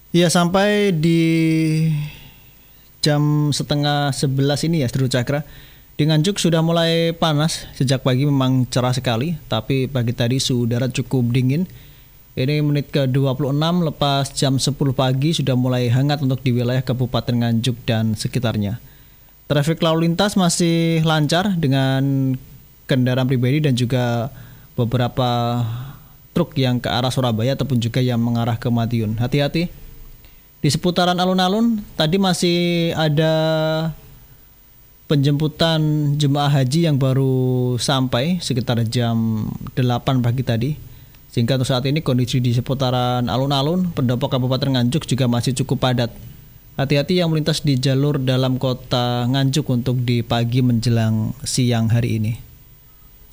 Ya sampai di jam setengah 11 ini ya Seru Cakra. Di Nganjuk sudah mulai panas, sejak pagi memang cerah sekali, tapi pagi tadi suhu udara cukup dingin. Ini menit ke-26 lepas jam 10 pagi sudah mulai hangat untuk di wilayah Kabupaten Nganjuk dan sekitarnya. Trafik lalu lintas masih lancar dengan kendaraan pribadi dan juga beberapa truk yang ke arah Surabaya ataupun juga yang mengarah ke Madiun. Hati-hati. Di seputaran alun-alun tadi masih ada penjemputan jemaah haji yang baru sampai sekitar jam 8 pagi tadi. Sehingga untuk saat ini kondisi di seputaran alun-alun pendopo Kabupaten Nganjuk juga masih cukup padat. Hati-hati yang melintas di jalur dalam kota Nganjuk untuk di pagi menjelang siang hari ini.